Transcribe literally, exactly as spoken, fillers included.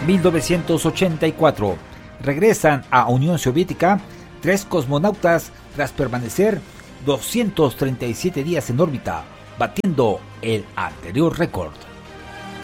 mil novecientos ochenta y cuatro. Regresan a Unión Soviética tres cosmonautas tras permanecer doscientos treinta y siete días en órbita, batiendo el anterior récord.